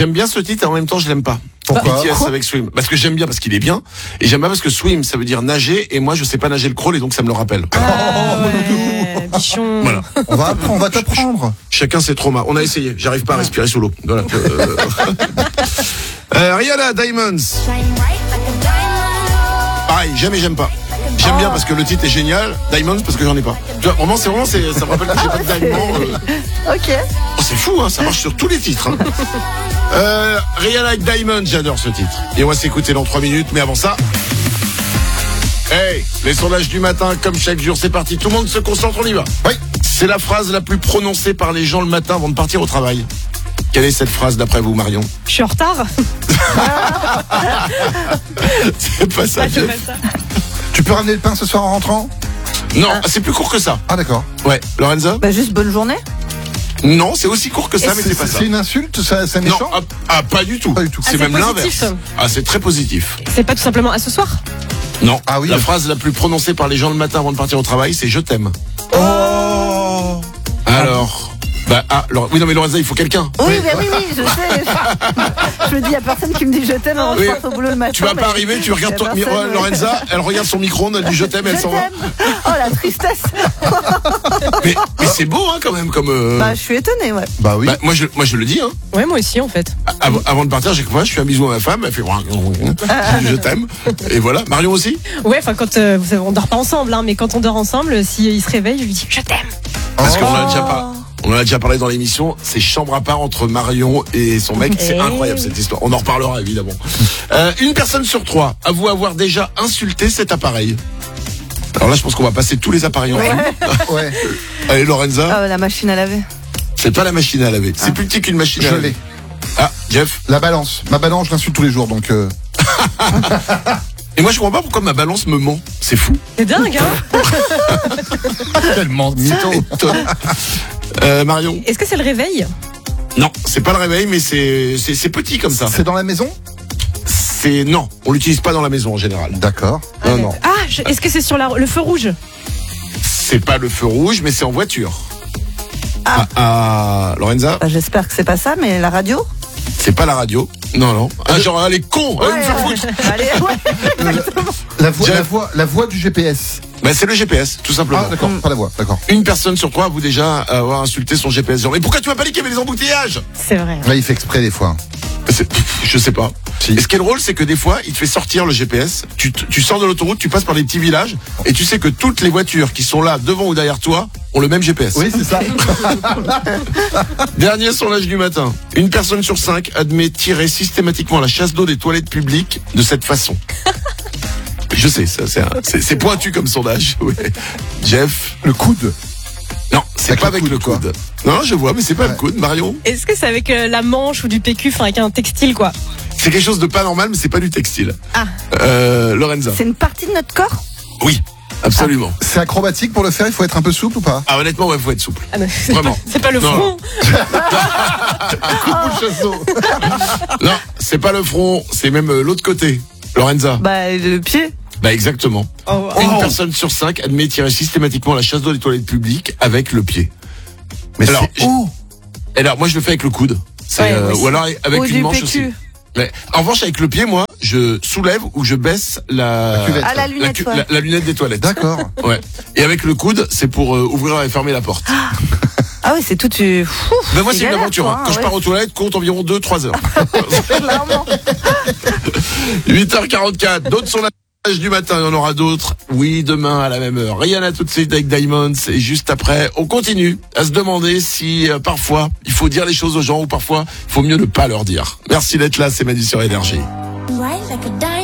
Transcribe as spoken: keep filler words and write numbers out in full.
J'aime bien ce titre et en même temps je l'aime pas. Pourquoi? B T S avec Swim. Parce que j'aime bien parce qu'il est bien. Et j'aime pas parce que Swim, ça veut dire nager. Et moi, je sais pas nager le crawl et donc ça me le rappelle. Ah, ouais, bichon. Voilà. On va apprendre, on va t'apprendre. Chacun ses traumas. On a essayé. J'arrive pas à respirer sous l'eau. Voilà. Euh... euh, Rihanna, Diamonds. Pareil, j'aime et j'aime pas. J'aime bien parce que le titre est génial. Diamonds parce que j'en ai pas. Tu vois, vraiment, c'est vraiment, c'est, ça me rappelle que j'ai pas de diamants. Euh... Ok. Oh, c'est fou, hein. Ça marche sur tous les titres. Hein. Euh, Rihanna avec Diamonds, j'adore ce titre. Et on va s'écouter dans trois minutes. Mais avant ça. Hey, les sondages du matin, comme chaque jour, c'est parti. Tout le monde se concentre, on y va. Oui. C'est la phrase la plus prononcée par les gens le matin avant de partir au travail. Quelle est cette phrase d'après vous, Marion? Je suis en retard. C'est pas ça, Ah, c'est Jeff. pas ça. Tu peux ramener le pain ce soir en rentrant? Non, c'est plus court que ça. Ah d'accord. Ouais, Lorenza? Bah juste bonne journée. Non, c'est aussi court que ça, mais C'est c'est pas ça. c'est une insulte, ça, c'est Non, méchant? ah, ah, pas du tout. Pas du tout. C'est Ah, c'est même positif. l'inverse. Ah, c'est très positif. C'est pas tout simplement à ce soir. Non. Ah oui. La phrase la plus prononcée par les gens le matin avant de partir au travail, c'est je t'aime. Oh. Alors. Bah, ah, Laure- oui, non, mais Lorenza, il faut quelqu'un. Oui, bah oui, oui, je sais. Je me dis, il y a personne qui me dit je t'aime avant de Oui. partir au boulot le matin. Tu vas mais pas arriver, tu regardes y a ton personne, miroir, ouais. Lorenza, elle regarde son micro-ondes, elle dit je t'aime, elle Je s'en va. t'aime. Oh la tristesse. Mais, mais c'est beau, hein, quand même, comme. Euh... Bah je suis étonnée, ouais. Bah oui. Bah, moi, je, moi, je le dis, hein. Ouais, moi aussi, en fait. Avant, avant de partir, j'ai quoi? Je fais un bisou à ma femme, elle fait je, dis, je t'aime. Et voilà. Marion aussi? Ouais, enfin, quand euh, vous savez, on dort pas ensemble, hein, mais quand on dort ensemble, s'il se réveille, je lui dis je t'aime. Parce qu'on en a Oh. déjà pas. On en a déjà parlé dans l'émission, c'est chambre à part entre Marion et son mec, c'est Hey. incroyable cette histoire. On en reparlera évidemment. Euh, une personne sur trois avoue avoir déjà insulté cet appareil. Alors là, je pense qu'on va passer tous les appareils en vue. Ouais. Allez, Lorenza, Ah, la machine à laver. c'est pas la machine à laver. C'est plus petit qu'une machine à Je laver. l'ai. Ah, Jeff. La balance. Ma balance, je l'insulte tous les jours, donc. Euh... Et moi, je comprends pas pourquoi ma balance me ment. C'est fou. C'est dingue, hein. Tellement mytho. Étonnant. Euh, Marion. Est-ce que c'est le réveil? Non, c'est pas le réveil, mais c'est c'est c'est petit comme ça. C'est dans la maison? C'est non, on l'utilise pas dans la maison en général. D'accord. Non, non. Ah, je- est-ce que c'est sur la, le feu rouge? C'est pas le feu rouge, mais c'est en voiture. Ah, ah, Lorenza, Bah, j'espère que c'est pas ça, mais la radio. c'est pas la radio. Non, non. Ah, genre, elle est con. Elle va me faire foutre. Allez, ouais. La voix, Jeff. la voix, la voix du G P S. Bah, c'est le G P S, tout simplement. Ah d'accord, pas la voix, d'accord. Une personne sur trois avoue déjà avoir insulté son G P S. Genre, mais pourquoi tu m'as pas dit qu'il y avait des embouteillages? C'est vrai. Là, il fait exprès des fois. C'est- pff, Je sais pas. Si. Et ce qui est drôle, c'est que des fois, il te fait sortir le G P S. Tu, t- tu sors de l'autoroute, tu passes par les petits villages, et tu sais que toutes les voitures qui sont là, devant ou derrière toi, ont le même G P S. Oui, c'est ça. Dernier sondage du matin. Une personne sur cinq admet tirer systématiquement la chasse d'eau des toilettes publiques de cette façon. Je sais, ça, c'est, un- c'est, c'est pointu comme sondage. Oui. Jeff. Le coude. Non, c'est Avec pas le avec coude, le quoi. coude. Non, je vois, mais c'est pas le coude. Marion. Est-ce que c'est avec euh, la manche ou du P Q, enfin avec un textile, quoi? C'est quelque chose de pas normal, mais c'est pas du textile. Ah. Euh, Lorenza. C'est une partie de notre corps. Oui, absolument. C'est acrobatique pour le faire, il faut être un peu souple ou pas? Ah, honnêtement, ouais, faut être souple. Ah, non, c'est Vraiment. pas- C'est pas le Non. front. Coup de chasseau. Non, c'est pas le front, c'est même euh, l'autre côté. Lorenza. Bah le pied. Bah, exactement. Oh, oh. Une personne sur cinq admet tirer systématiquement la chasse d'eau des toilettes publiques avec le pied. Mais Alors, c'est où? Et alors, moi, je le fais avec le coude. C'est, Ouais, euh, moi aussi. ou alors avec Ou une du manche P Q. aussi. Ouais. En revanche, avec le pied, moi, je soulève ou je baisse la, La cuvette. Ah la la, lunette, cu- ouais. la- la lunette des toilettes. D'accord. Ouais. Et avec le coude, c'est pour euh, ouvrir et fermer la porte. Ah oui, c'est tout. Tu... Fou, Ben moi, c'est une galère, aventure. quoi, hein. hein, Quand je ouais. pars aux toilettes, compte environ deux trois heures. Clairement. huit heures quarante-quatre. D'autres sont là. Du matin, il y en aura d'autres. Oui, demain à la même heure. Rihanna tout de suite avec Diamonds. Et juste après, on continue à se demander si euh, parfois il faut dire les choses aux gens ou parfois il faut mieux ne pas leur dire. Merci d'être là, c'est Manu sur Énergie. Right like a diamond.